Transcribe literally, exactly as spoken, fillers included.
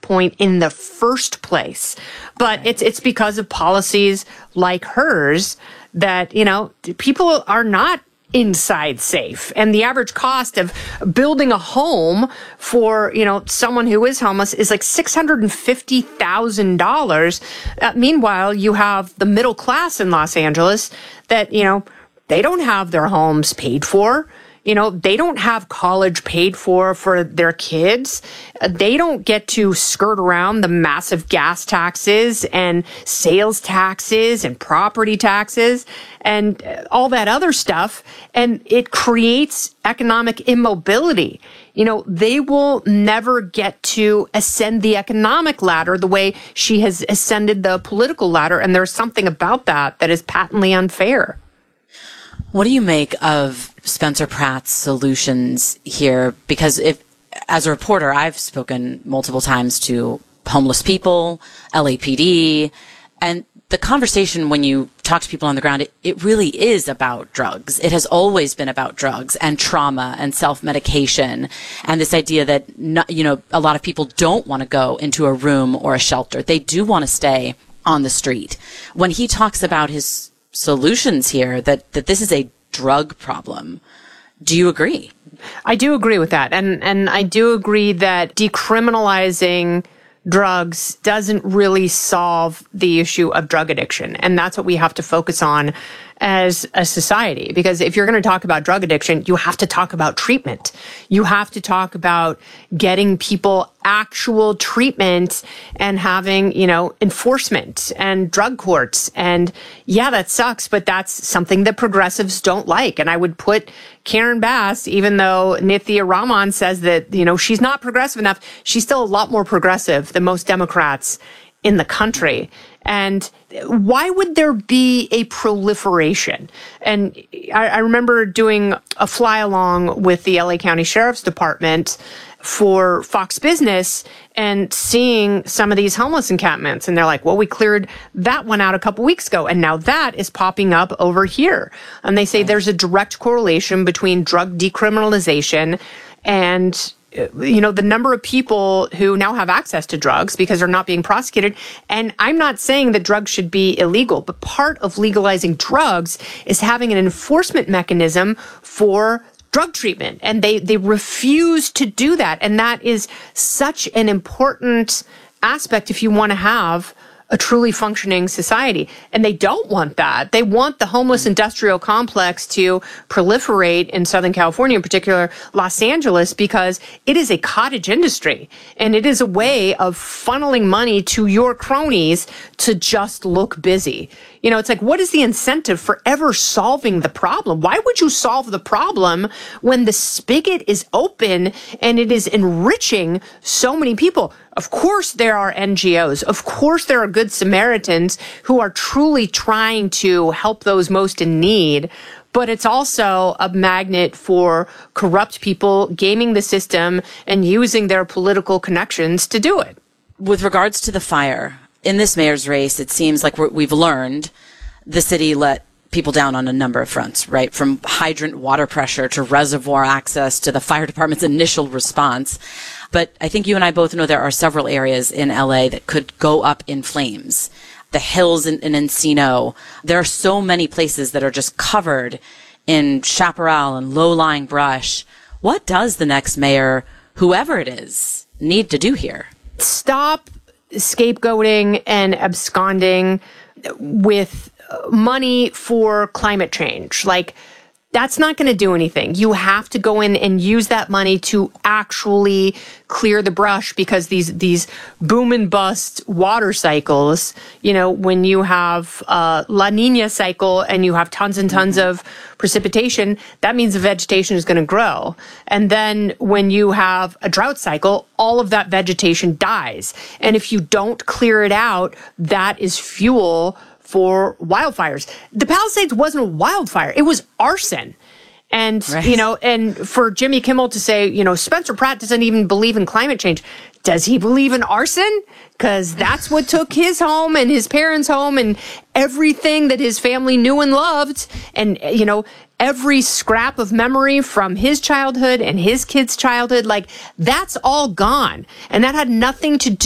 point in the first place. But it's it's because of policies like hers that, you know, people are not inside safe. And the average cost of building a home for, you know, someone who is homeless is like six hundred fifty thousand dollars. Uh, meanwhile, you have the middle class in Los Angeles that, you know, they don't have their homes paid for. You know, they don't have college paid for for their kids. Uh, they don't get to skirt around the massive gas taxes and sales taxes and property taxes and all that other stuff. And it creates economic immobility. You know, they will never get to ascend the economic ladder the way she has ascended the political ladder. And there's something about that that is patently unfair. What do you make of Spencer Pratt's solutions here? Because if, as a reporter, I've spoken multiple times to homeless people, L A P D, and the conversation when you talk to people on the ground, it, it really is about drugs. It has always been about drugs and trauma and self-medication and this idea that, not, you know, a lot of people don't want to go into a room or a shelter. They do want to stay on the street. When he talks about his solutions here, that, that this is a drug problem. Do you agree? I do agree with that. And, and I do agree that decriminalizing drugs doesn't really solve the issue of drug addiction. And that's what we have to focus on as a society. Because if you're going to talk about drug addiction, you have to talk about treatment. You have to talk about getting people actual treatment and having, you know, enforcement and drug courts. And yeah, that sucks, but that's something that progressives don't like. And I would put Karen Bass, even though Nithya Raman says that, you know, she's not progressive enough, she's still a lot more progressive than most Democrats in the country. And why would there be a proliferation? And I, I remember doing a fly along with the L A County Sheriff's Department for Fox Business and seeing some of these homeless encampments. And they're like, well, we cleared that one out a couple weeks ago. And now that is popping up over here. And they say there's a direct correlation between drug decriminalization and, you know, the number of people who now have access to drugs because they're not being prosecuted. And I'm not saying that drugs should be illegal, but part of legalizing drugs is having an enforcement mechanism for drug treatment. And they, they refuse to do that. And that is such an important aspect if you want to have a truly functioning society. And they don't want that. They want the homeless industrial complex to proliferate in Southern California, in particular Los Angeles, because it is a cottage industry. And it is a way of funneling money to your cronies to just look busy. You know, it's like, what is the incentive for ever solving the problem? Why would you solve the problem when the spigot is open and it is enriching so many people? Of course, there are N G Os. Of course, there are Good Samaritans who are truly trying to help those most in need. But it's also a magnet for corrupt people gaming the system and using their political connections to do it. With regards to the fire, in this mayor's race, it seems like we're, we've learned the city let people down on a number of fronts, right? From hydrant water pressure to reservoir access to the fire department's initial response. But I think you and I both know there are several areas in L A that could go up in flames. The hills in, in Encino. There are so many places that are just covered in chaparral and low-lying brush. What does the next mayor, whoever it is, need to do here? Stop scapegoating and absconding with money for climate change. Like, that's not going to do anything. You have to go in and use that money to actually clear the brush, because these these boom and bust water cycles, you know, when you have a La Nina cycle and you have tons and tons of precipitation, that means the vegetation is going to grow. And then when you have a drought cycle, all of that vegetation dies. And if you don't clear it out, that is fuel for wildfires. The Palisades wasn't a wildfire. It was arson. And, right. you know, and for Jimmy Kimmel to say, you know, Spencer Pratt doesn't even believe in climate change. Does he believe in arson? Because that's what took his home and his parents' home and everything that his family knew and loved. And, you know, every scrap of memory from his childhood and his kids' childhood, like, that's all gone. And that had nothing to do